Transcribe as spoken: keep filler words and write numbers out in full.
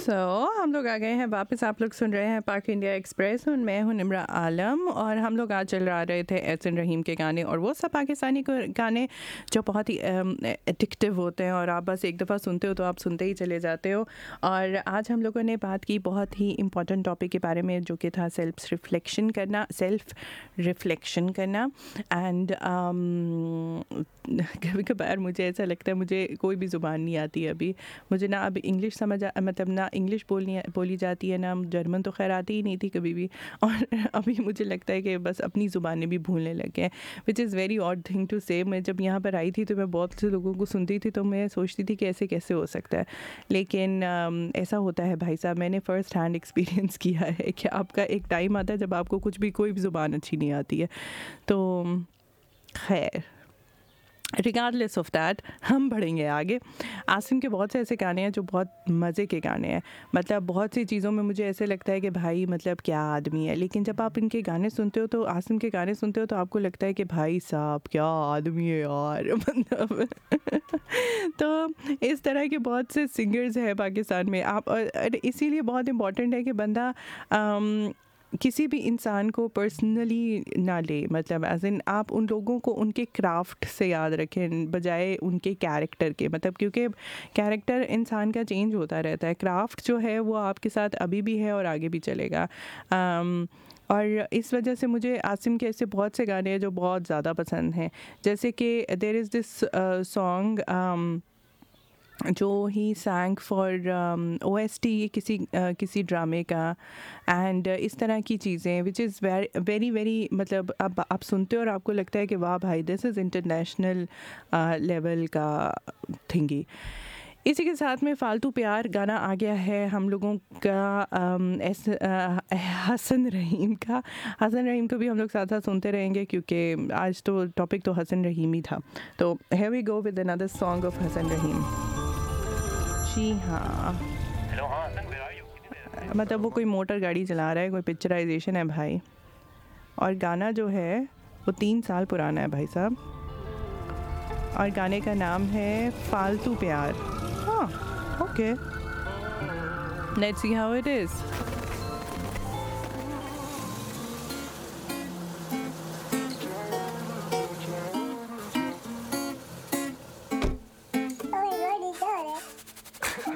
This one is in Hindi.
सो हम लोग आ गए हैं वापस। आप लोग सुन रहे हैं पाक इंडिया एक्सप्रेस और मैं हूं निम्रा आलम। और हम लोग आज चल रहा रहे थे एहसन रहीम के गाने, और वो सब पाकिस्तानी को- गाने जो बहुत ही एडिक्टिव होते हैं और आप बस एक दफ़ा सुनते हो तो आप सुनते ही चले जाते हो। और आज हम लोगों ने बात की बहुत ही इम्पॉर्टेंट टॉपिक के बारे में, जो कि था सेल्फ रिफ्लेक्शन करना सेल्फ रिफ्लेक्शन करना एंड कभी कभार मुझे ऐसा लगता है मुझे कोई भी ज़ुबान नहीं आती अभी। मुझे ना अब इंग्लिश समझ आ, मतलब ना इंग्लिश बोलनी बोली जाती है, ना जर्मन तो खैर आती ही नहीं थी कभी भी। और अभी मुझे लगता है कि बस अपनी ज़ुबानें भी भूलने लग गए, which is very odd thing to से। मैं जब यहाँ पर आई थी तो मैं बहुत से लोगों को सुनती थी तो मैं सोचती थी कि ऐसे कैसे हो सकता है, लेकिन um, ऐसा होता है भाई साहब। मैंने फ़र्स्ट हैंड एक्सपीरियंस किया है कि आपका एक टाइम आता है जब आपको कुछ भी कोई भी ज़ुबान अच्छी नहीं आती है। तो खैर, रिगार्डलेस ऑफ दैट हम बढ़ेंगे आगे। आसिम के बहुत से ऐसे गाने हैं जो बहुत मज़े के गाने हैं। मतलब बहुत सी चीज़ों में मुझे ऐसे लगता है कि भाई मतलब क्या आदमी है, लेकिन जब आप इनके गाने सुनते हो तो आसिम के गाने सुनते हो तो आपको लगता है कि भाई साहब क्या आदमी है यार। मतलब तो इस तरह के बहुत से सिंगर्स हैं पाकिस्तान में। आप और इसीलिए बहुत इम्पॉर्टेंट है कि बंदा आम, किसी भी इंसान को पर्सनली ना ले। मतलब एज इन आप उन लोगों को उनके क्राफ्ट से याद रखें बजाय उनके कैरेक्टर के। मतलब क्योंकि कैरेक्टर इंसान का चेंज होता रहता है, क्राफ्ट जो है वो आपके साथ अभी भी है और आगे भी चलेगा। um, और इस वजह से मुझे आसिम के ऐसे बहुत से गाने हैं जो बहुत ज़्यादा पसंद हैं। जैसे कि देयर इज़ दिस सॉन्ग जो ही सैंग फॉर ओ एस टी किसी uh, किसी ड्रामे का, एंड uh, इस तरह की चीज़ें विच इज़ वेरी वेरी मतलब अब आप सुनते हो और आपको लगता है कि वाह भाई दिस इज़ इंटरनेशनल लेवल का थिंगी। इसी के साथ में फ़ालतू प्यार गाना आ गया है हम लोगों का, um, एस uh, हसन रहीम का। हसन रहीम को भी हम लोग साथ साथ सुनते रहेंगे क्योंकि आज तो टॉपिक तो हसन रहीम ही था। तो here we go with another song of Hasan रहीम। जी हाँ, हेलो, हाँ हसन, where are you? मतलब वो कोई मोटर गाड़ी चला रहा है, कोई पिक्चराइजेशन है भाई। और गाना जो है वो तीन साल पुराना है भाई साहब, और गाने का नाम है फालतू प्यार। हाँ, okay, let's see how it is.